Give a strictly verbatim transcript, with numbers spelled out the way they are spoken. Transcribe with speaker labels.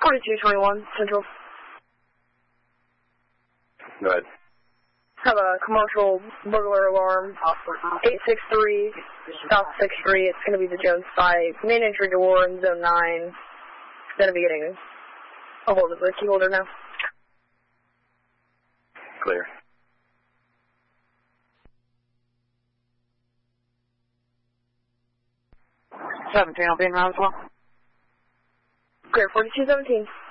Speaker 1: forty-two twenty-one, Central.
Speaker 2: Go ahead.
Speaker 1: Have a commercial burglar alarm, eight six three, South sixth Street. It's going to be the Jones site. Main entry door in zone nine. Going to be getting a hold of the key holder now.
Speaker 2: Clear.
Speaker 3: seventeen, I'll be in round as well.
Speaker 1: Clear, forty-two seventeen.